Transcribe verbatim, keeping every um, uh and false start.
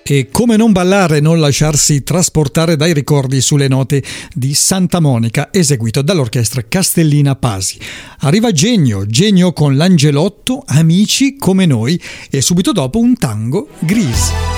E come non ballare e non lasciarsi trasportare dai ricordi sulle note di Santa Monica, eseguito dall'orchestra Castellina Pasi. Arriva Genio, Genio con l'Angelotto, Amici come noi, e subito dopo un tango, Grise.